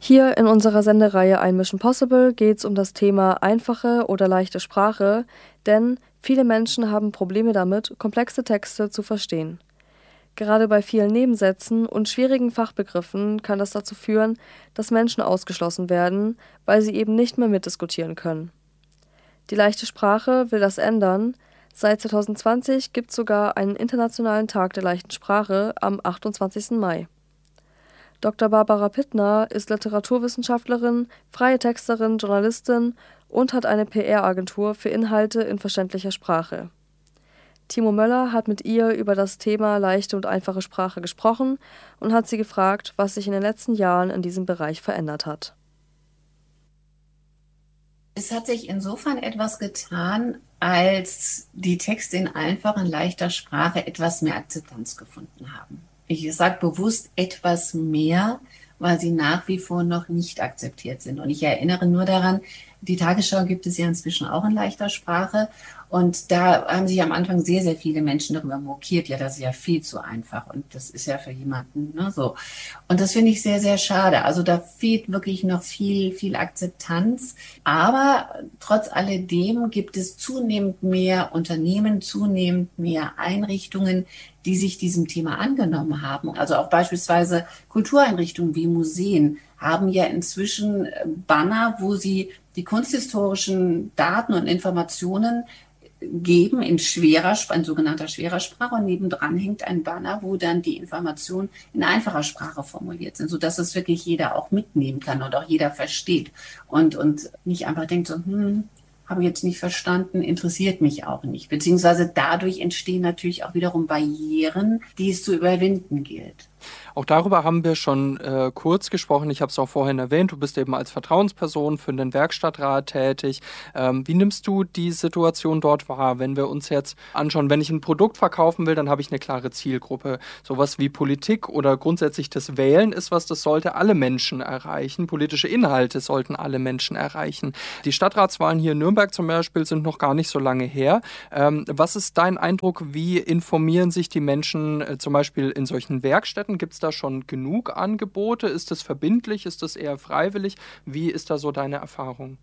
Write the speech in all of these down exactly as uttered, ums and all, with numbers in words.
Hier in unserer Sendereihe Ein Mission Possible geht es um das Thema einfache oder leichte Sprache, denn viele Menschen haben Probleme damit, komplexe Texte zu verstehen. Gerade bei vielen Nebensätzen und schwierigen Fachbegriffen kann das dazu führen, dass Menschen ausgeschlossen werden, weil sie eben nicht mehr mitdiskutieren können. Die leichte Sprache will das ändern. Seit zwanzig zwanzig gibt es sogar einen internationalen Tag der leichten Sprache am achtundzwanzigsten Mai. Doktor Barbara Pittner ist Literaturwissenschaftlerin, freie Texterin, Journalistin und hat eine P R-Agentur für Inhalte in verständlicher Sprache. Timo Möller hat mit ihr über das Thema leichte und einfache Sprache gesprochen und hat sie gefragt, was sich in den letzten Jahren in diesem Bereich verändert hat. Es hat sich insofern etwas getan, als die Texte in einfacher und leichter Sprache etwas mehr Akzeptanz gefunden haben. Ich sage bewusst etwas mehr, weil sie nach wie vor noch nicht akzeptiert sind. Und ich erinnere nur daran, die Tagesschau gibt es ja inzwischen auch in leichter Sprache. Und da haben sich am Anfang sehr, sehr viele Menschen darüber mokiert. Ja, das ist ja viel zu einfach. Und das ist ja für jemanden, ne, so. Und das finde ich sehr, sehr schade. Also da fehlt wirklich noch viel, viel Akzeptanz. Aber trotz alledem gibt es zunehmend mehr Unternehmen, zunehmend mehr Einrichtungen, die sich diesem Thema angenommen haben. Also auch beispielsweise Kultureinrichtungen wie Museen haben ja inzwischen Banner, wo sie die kunsthistorischen Daten und Informationen geben in schwerer, in sogenannter schwerer Sprache, und nebendran hängt ein Banner, wo dann die Informationen in einfacher Sprache formuliert sind, sodass es wirklich jeder auch mitnehmen kann und auch jeder versteht und, und nicht einfach denkt so, hm, habe ich jetzt nicht verstanden, interessiert mich auch nicht. Beziehungsweise dadurch entstehen natürlich auch wiederum Barrieren, die es zu überwinden gilt. Auch darüber haben wir schon äh, kurz gesprochen. Ich habe es auch vorhin erwähnt. Du bist eben als Vertrauensperson für den Werkstattrat tätig. Ähm, wie nimmst du die Situation dort wahr? Wenn wir uns jetzt anschauen, wenn ich ein Produkt verkaufen will, dann habe ich eine klare Zielgruppe. Sowas wie Politik oder grundsätzlich das Wählen ist was, das sollte alle Menschen erreichen. Politische Inhalte sollten alle Menschen erreichen. Die Stadtratswahlen hier in Nürnberg zum Beispiel sind noch gar nicht so lange her. Ähm, was ist dein Eindruck? Wie informieren sich die Menschen äh, zum Beispiel in solchen Werkstätten? Gibt es da schon genug Angebote? Ist das verbindlich? Ist das eher freiwillig? Wie ist da so deine Erfahrung?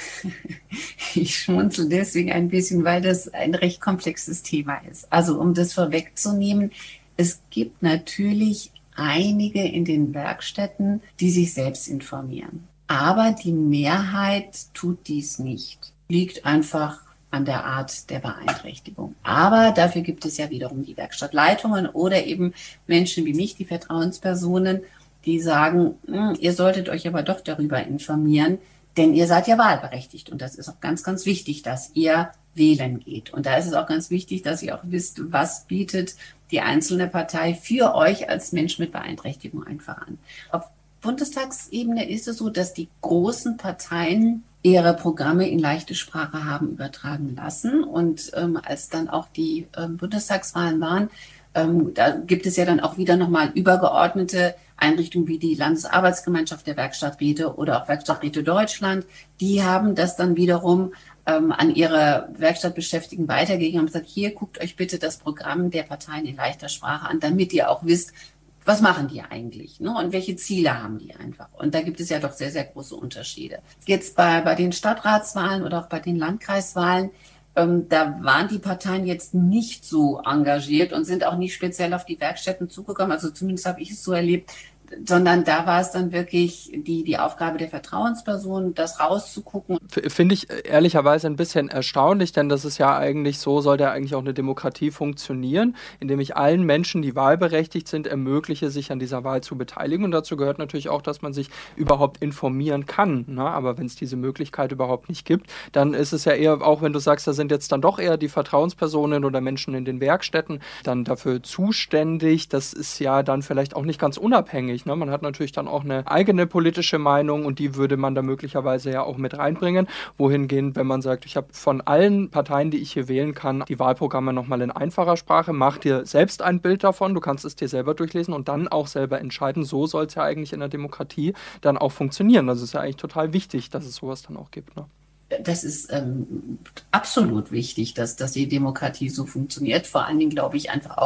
Ich schmunzel deswegen ein bisschen, weil das ein recht komplexes Thema ist. Also um das vorwegzunehmen, es gibt natürlich einige in den Werkstätten, die sich selbst informieren. Aber die Mehrheit tut dies nicht. Liegt einfach an der Art der Beeinträchtigung. Aber dafür gibt es ja wiederum die Werkstattleitungen oder eben Menschen wie mich, die Vertrauenspersonen, die sagen, ihr solltet euch aber doch darüber informieren, denn ihr seid ja wahlberechtigt. Und das ist auch ganz, ganz wichtig, dass ihr wählen geht. Und da ist es auch ganz wichtig, dass ihr auch wisst, was bietet die einzelne Partei für euch als Mensch mit Beeinträchtigung einfach an. Auf Bundestagsebene ist es so, dass die großen Parteien ihre Programme in leichte Sprache haben übertragen lassen. Und ähm, als dann auch die ähm, Bundestagswahlen waren, ähm, da gibt es ja dann auch wieder nochmal übergeordnete Einrichtungen wie die Landesarbeitsgemeinschaft der Werkstatträte oder auch Werkstatträte Deutschland. Die haben das dann wiederum ähm, an ihre Werkstattbeschäftigten weitergegeben und gesagt, hier guckt euch bitte das Programm der Parteien in leichter Sprache an, damit ihr auch wisst, was machen die eigentlich, ne? Und welche Ziele haben die einfach? Und da gibt es ja doch sehr, sehr große Unterschiede. Jetzt bei, bei den Stadtratswahlen oder auch bei den Landkreiswahlen, ähm, da waren die Parteien jetzt nicht so engagiert und sind auch nicht speziell auf die Werkstätten zugekommen. Also zumindest habe ich es so erlebt, sondern da war es dann wirklich die, die Aufgabe der Vertrauensperson, das rauszugucken. Finde ich ehrlicherweise ein bisschen erstaunlich, denn das ist ja eigentlich so, sollte ja eigentlich auch eine Demokratie funktionieren, indem ich allen Menschen, die wahlberechtigt sind, ermögliche, sich an dieser Wahl zu beteiligen. Und dazu gehört natürlich auch, dass man sich überhaupt informieren kann. Ne? Aber wenn es diese Möglichkeit überhaupt nicht gibt, dann ist es ja eher, auch wenn du sagst, da sind jetzt dann doch eher die Vertrauenspersonen oder Menschen in den Werkstätten dann dafür zuständig. Das ist ja dann vielleicht auch nicht ganz unabhängig. Ne? Man hat natürlich dann auch eine eigene politische Meinung und die würde man da möglicherweise ja auch mit reinbringen. Wohingehend, wenn man sagt, ich habe von allen Parteien, die ich hier wählen kann, die Wahlprogramme nochmal in einfacher Sprache, mach dir selbst ein Bild davon, du kannst es dir selber durchlesen und dann auch selber entscheiden. So soll es ja eigentlich in der Demokratie dann auch funktionieren. Das ist ja eigentlich total wichtig, dass es sowas dann auch gibt. Ne? Das ist ähm, absolut wichtig, dass, dass die Demokratie so funktioniert. Vor allen Dingen glaube ich einfach auch,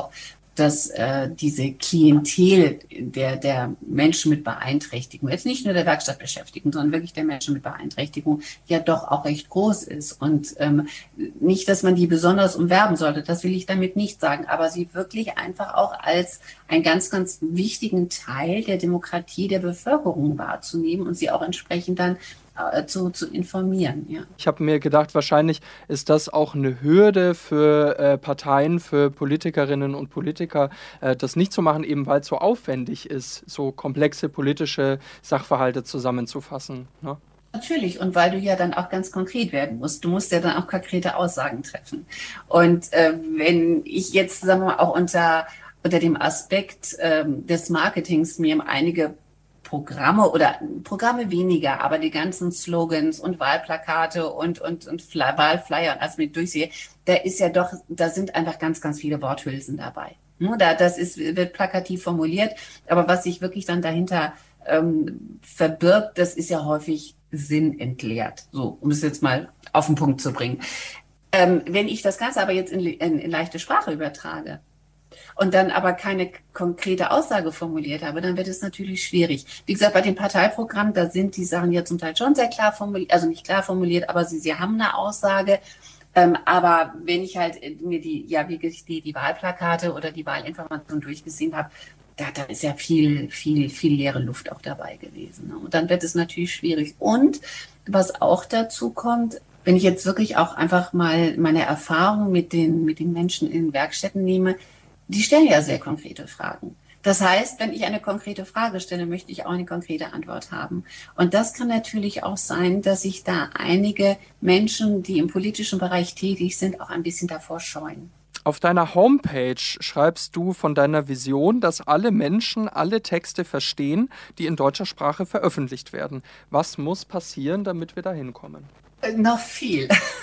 dass äh, diese Klientel der, der Menschen mit Beeinträchtigung, jetzt nicht nur der Werkstattbeschäftigten, sondern wirklich der Menschen mit Beeinträchtigung, ja doch auch recht groß ist. Und ähm, nicht, dass man die besonders umwerben sollte, das will ich damit nicht sagen, aber sie wirklich einfach auch als einen ganz, ganz wichtigen Teil der Demokratie der Bevölkerung wahrzunehmen und sie auch entsprechend dann Zu, zu informieren. Ja. Ich habe mir gedacht, wahrscheinlich ist das auch eine Hürde für äh, Parteien, für Politikerinnen und Politiker, äh, das nicht zu machen, eben weil es so aufwendig ist, so komplexe politische Sachverhalte zusammenzufassen. Ne? Natürlich, und weil du ja dann auch ganz konkret werden musst. Du musst ja dann auch konkrete Aussagen treffen. Und äh, wenn ich jetzt, sagen wir mal, auch unter, unter dem Aspekt äh, des Marketings mir einige Programme oder Programme weniger, aber die ganzen Slogans und Wahlplakate und, und, und Fly, Wahlflyer und alles mit durchsehe, da ist ja doch, da sind einfach ganz, ganz viele Worthülsen dabei. Da, das ist, wird plakativ formuliert, aber was sich wirklich dann dahinter ähm, verbirgt, das ist ja häufig sinnentleert. So, um es jetzt mal auf den Punkt zu bringen. Ähm, wenn ich das Ganze aber jetzt in, in, in leichte Sprache übertrage, und dann aber keine konkrete Aussage formuliert habe, dann wird es natürlich schwierig. Wie gesagt, bei dem Parteiprogramm, da sind die Sachen ja zum Teil schon sehr klar formuliert, also nicht klar formuliert, aber sie, sie haben eine Aussage. Ähm, aber wenn ich halt mir die, ja, wie die, die Wahlplakate oder die Wahlinformationen durchgesehen habe, da, da ist ja viel, viel, viel leere Luft auch dabei gewesen. Ne? Und dann wird es natürlich schwierig. Und was auch dazu kommt, wenn ich jetzt wirklich auch einfach mal meine Erfahrung mit den, mit den Menschen in Werkstätten nehme, die stellen ja sehr konkrete Fragen. Das heißt, wenn ich eine konkrete Frage stelle, möchte ich auch eine konkrete Antwort haben. Und das kann natürlich auch sein, dass sich da einige Menschen, die im politischen Bereich tätig sind, auch ein bisschen davor scheuen. Auf deiner Homepage schreibst du von deiner Vision, dass alle Menschen alle Texte verstehen, die in deutscher Sprache veröffentlicht werden. Was muss passieren, damit wir da hinkommen? Äh, noch viel.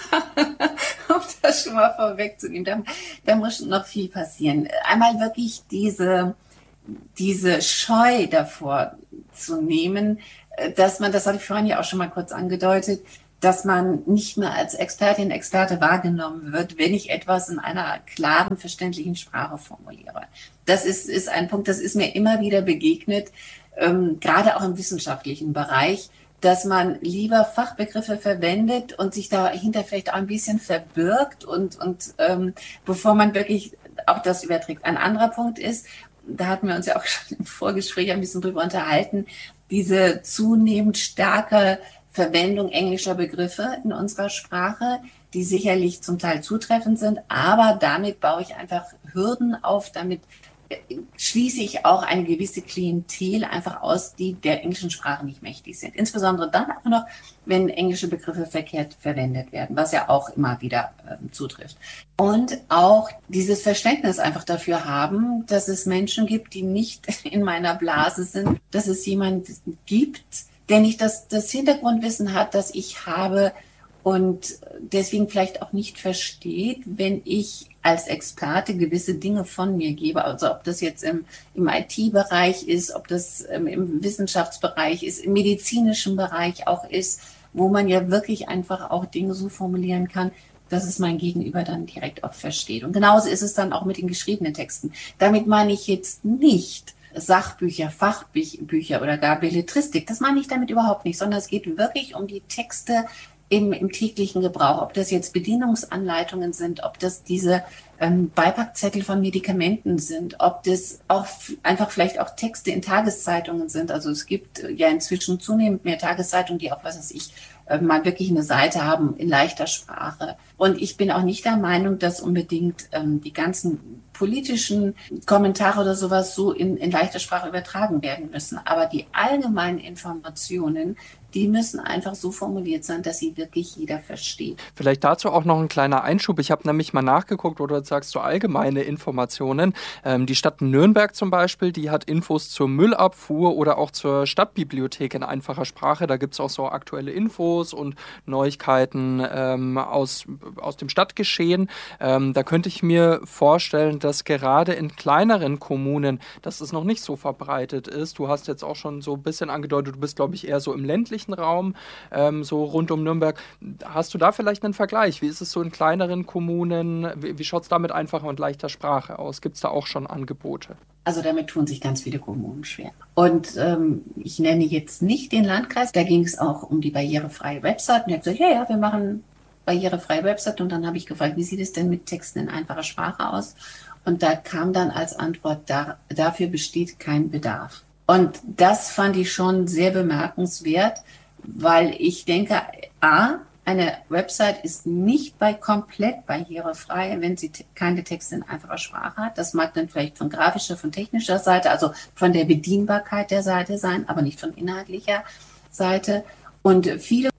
Um das schon mal vorwegzunehmen, da, da muss noch viel passieren. Einmal wirklich diese, diese Scheu davor zu nehmen, dass man, das hatte ich vorhin ja auch schon mal kurz angedeutet, dass man nicht mehr als Expertin, Experte wahrgenommen wird, wenn ich etwas in einer klaren, verständlichen Sprache formuliere. Das ist, ist ein Punkt, das ist mir immer wieder begegnet, ähm, gerade auch im wissenschaftlichen Bereich, dass man lieber Fachbegriffe verwendet und sich dahinter vielleicht auch ein bisschen verbirgt und, und ähm, bevor man wirklich auch das überträgt. Ein anderer Punkt ist, da hatten wir uns ja auch schon im Vorgespräch ein bisschen drüber unterhalten, diese zunehmend starke Verwendung englischer Begriffe in unserer Sprache, die sicherlich zum Teil zutreffend sind, aber damit baue ich einfach Hürden auf, damit schließe ich auch eine gewisse Klientel einfach aus, die der englischen Sprache nicht mächtig sind. Insbesondere dann auch noch, wenn englische Begriffe verkehrt verwendet werden, was ja auch immer wieder äh, zutrifft. Und auch dieses Verständnis einfach dafür haben, dass es Menschen gibt, die nicht in meiner Blase sind, dass es jemanden gibt, der nicht das, das Hintergrundwissen hat, das ich habe und deswegen vielleicht auch nicht versteht, wenn ich als Experte gewisse Dinge von mir gebe. Also ob das jetzt im, im I T-Bereich ist, ob das ähm, im Wissenschaftsbereich ist, im medizinischen Bereich auch ist, wo man ja wirklich einfach auch Dinge so formulieren kann, dass es mein Gegenüber dann direkt auch versteht. Und genauso ist es dann auch mit den geschriebenen Texten. Damit meine ich jetzt nicht Sachbücher, Fachbücher oder gar Belletristik. Das meine ich damit überhaupt nicht, sondern es geht wirklich um die Texte im, im täglichen Gebrauch. Ob das jetzt Bedienungsanleitungen sind, ob das diese ähm, Beipackzettel von Medikamenten sind, ob das auch f- einfach vielleicht auch Texte in Tageszeitungen sind. Also es gibt äh, ja inzwischen zunehmend mehr Tageszeitungen, die auch, was weiß ich, äh, mal wirklich eine Seite haben in leichter Sprache. Und ich bin auch nicht der Meinung, dass unbedingt ähm, die ganzen politischen Kommentare oder sowas so in, in leichter Sprache übertragen werden müssen. Aber die allgemeinen Informationen, die müssen einfach so formuliert sein, dass sie wirklich jeder versteht. Vielleicht dazu auch noch ein kleiner Einschub. Ich habe nämlich mal nachgeguckt, oder du sagst so allgemeine Informationen. Ähm, die Stadt Nürnberg zum Beispiel, die hat Infos zur Müllabfuhr oder auch zur Stadtbibliothek in einfacher Sprache. Da gibt es auch so aktuelle Infos und Neuigkeiten ähm, aus, aus dem Stadtgeschehen. Ähm, da könnte ich mir vorstellen, dass gerade in kleineren Kommunen, dass es noch nicht so verbreitet ist. Du hast jetzt auch schon so ein bisschen angedeutet, du bist, glaube ich, eher so im ländlichen Raum, ähm, so rund um Nürnberg. Hast du da vielleicht einen Vergleich? Wie ist es so in kleineren Kommunen? Wie, wie schaut es da da mit einfacher und leichter Sprache aus? Gibt es da auch schon Angebote? Also damit tun sich ganz viele Kommunen schwer. Und ähm, ich nenne jetzt nicht den Landkreis, da ging es auch um die barrierefreie Website. Und er hat gesagt, ja, ja, wir machen barrierefreie Website. Und dann habe ich gefragt, wie sieht es denn mit Texten in einfacher Sprache aus? Und da kam dann als Antwort, da, dafür besteht kein Bedarf. Und das fand ich schon sehr bemerkenswert, weil ich denke, a, eine Website ist nicht bei komplett barrierefrei, wenn sie te- keine Texte in einfacher Sprache hat. Das mag dann vielleicht von grafischer, von technischer Seite, also von der Bedienbarkeit der Seite sein, aber nicht von inhaltlicher Seite. Und viele